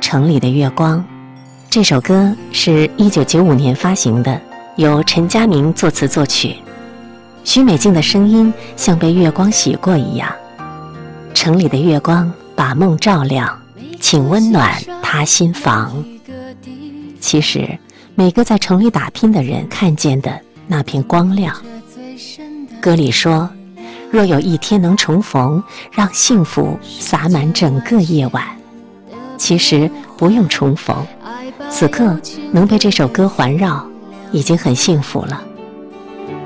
城里的月光》。这首歌是1995年发行的，由陈佳明作词作曲。许美静的声音像被月光洗过一样。城里的月光把梦照亮，请温暖他心房。其实每个在城里打拼的人看见的那片光亮。歌里说，若有一天能重逢，让幸福洒满整个夜晚。其实不用重逢，此刻能被这首歌环绕，已经很幸福了。